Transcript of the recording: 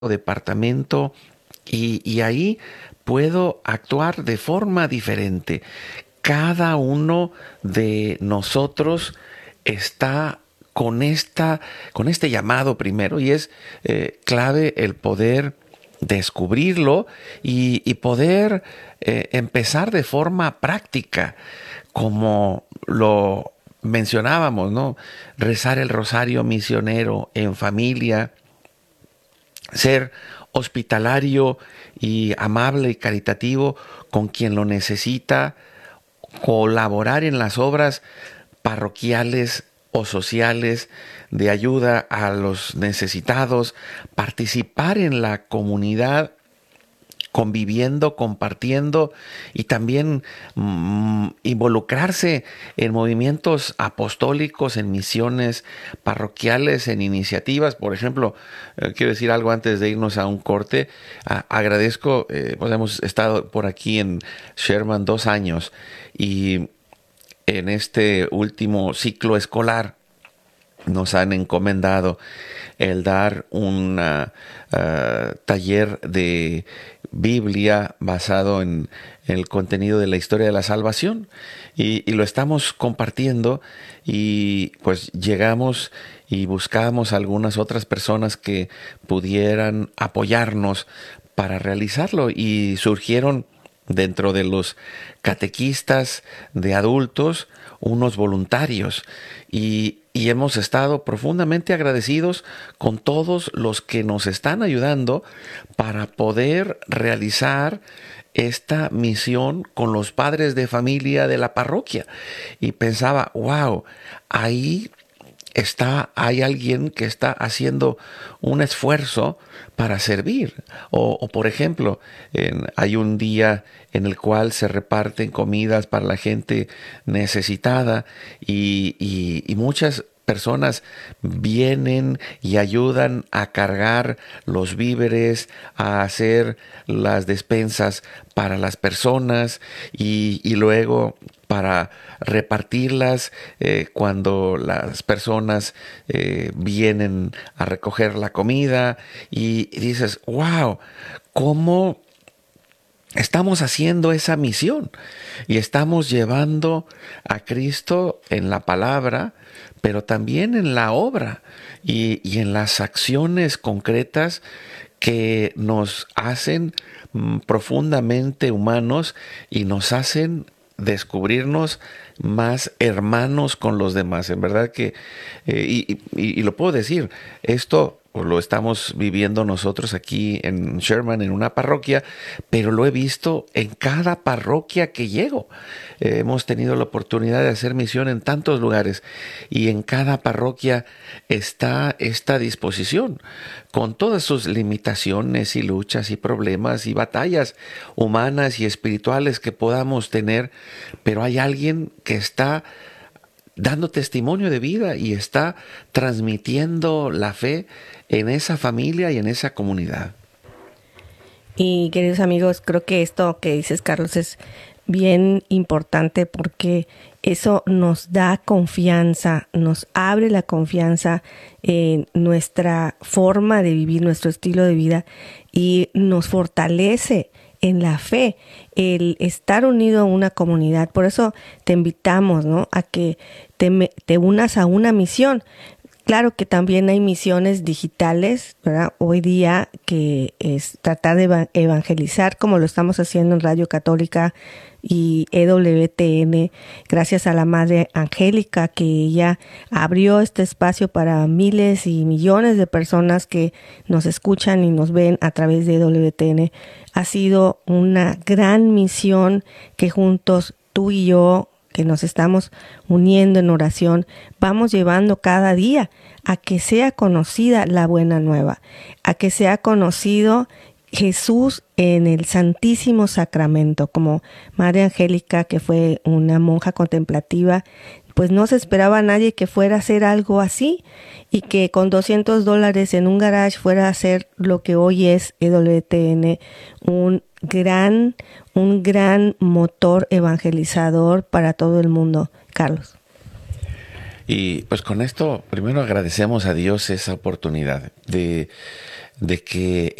departamento y ahí puedo actuar de forma diferente. Cada uno de nosotros está con este llamado primero y es clave el poder descubrirlo y poder empezar de forma práctica, como lo mencionábamos, ¿no? Rezar el rosario misionero en familia, ser hospitalario y amable y caritativo con quien lo necesita, colaborar en las obras parroquiales o sociales de ayuda a los necesitados, participar en la comunidad conviviendo, compartiendo y también involucrarse en movimientos apostólicos, en misiones parroquiales, en iniciativas. Por ejemplo, quiero decir algo antes de irnos a un corte. Agradezco, pues hemos estado por aquí en Sherman 2 años y en este último ciclo escolar nos han encomendado el dar un taller de Biblia basado en el contenido de la historia de la salvación y lo estamos compartiendo y pues llegamos y buscamos algunas otras personas que pudieran apoyarnos para realizarlo y surgieron dentro de los catequistas de adultos unos voluntarios y hemos estado profundamente agradecidos con todos los que nos están ayudando para poder realizar esta misión con los padres de familia de la parroquia. Y pensaba, wow, ahí hay alguien que está haciendo un esfuerzo para servir. O por ejemplo, hay un día en el cual se reparten comidas para la gente necesitada y muchas personas vienen y ayudan a cargar los víveres, a hacer las despensas para las personas y luego para repartirlas cuando las personas vienen a recoger la comida y dices, wow, ¿cómo estamos haciendo esa misión? Y estamos llevando a Cristo en la palabra, pero también en la obra y en las acciones concretas que nos hacen profundamente humanos y nos hacen descubrirnos más hermanos con los demás. En verdad que, y lo puedo decir, esto lo estamos viviendo nosotros aquí en Sherman, en una parroquia, pero lo he visto en cada parroquia que llego. Hemos tenido la oportunidad de hacer misión en tantos lugares y en cada parroquia está esta disposición, con todas sus limitaciones y luchas y problemas y batallas humanas y espirituales que podamos tener, pero hay alguien que está dando testimonio de vida y está transmitiendo la fe en esa familia y en esa comunidad. Y queridos amigos, creo que esto que dices, Carlos, es bien importante porque eso nos da confianza, nos abre la confianza en nuestra forma de vivir, nuestro estilo de vida y nos fortalece en la fe, el estar unido a una comunidad. Por eso te invitamos, ¿no?, a que te unas a una misión. Claro que también hay misiones digitales, ¿verdad?, hoy día, que es tratar de evangelizar, como lo estamos haciendo en Radio Católica y EWTN, gracias a la Madre Angélica, que ella abrió este espacio para miles y millones de personas que nos escuchan y nos ven a través de EWTN. Ha sido una gran misión que juntos, tú y yo, que nos estamos uniendo en oración, vamos llevando cada día a que sea conocida la buena nueva, a que sea conocido Jesús en el Santísimo Sacramento. Como Madre Angélica, que fue una monja contemplativa, pues no se esperaba a nadie que fuera a hacer algo así y que con $200 en un garage fuera a hacer lo que hoy es EWTN, un gran motor evangelizador para todo el mundo. Carlos. Y pues con esto primero agradecemos a Dios esa oportunidad de de que